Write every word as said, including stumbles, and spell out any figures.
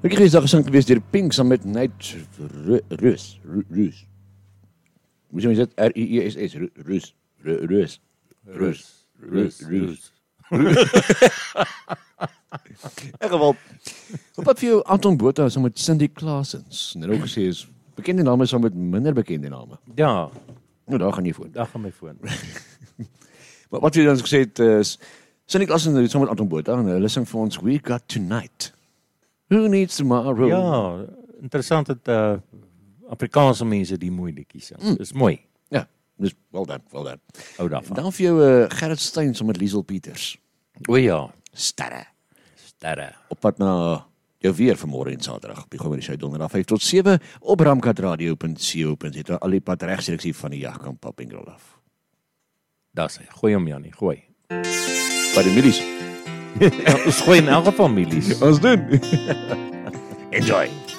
Ek het gister gesing gewees deur Pink saam met Night Roos. Roos. Hoe sê jy dit? R I E S S Roos. Roos. Roos. Roos. Roos. Ek geval. Wat wat vir jou Anton Botha saam met Cindy Claessens. Net ook gesê is bekende name saam met minder bekende name. Ja, nou daar gaan jy voor. Daar gaan my foon. Maar wat jy dan gesê het is Cindy Claessens saam met Anton Botha en hulle sing vir ons We Got Tonight. Who needs tomorrow? Ja, interessant dat uh, Afrikaanse mense die mooi liedjies sing. Mm. Dis mooi. Ja, dis well done, well done. Hou daarvan. Dan vir jou uh, Gerrit Stein saam met Liesel Pieters. O ja, sterre. Sterre. Op pad na jou weer vanmôre en Saterdag op die Goeie Show donderdag vyf tot sewe op ramkatradio punt co punt za al die pad regstreeks hier van die Jagkamp Pap en Grill af. Daar's hy. Gooi hom Janie, gooi. By die milies. Ons gooi in elke families. Ons doen. Enjoy.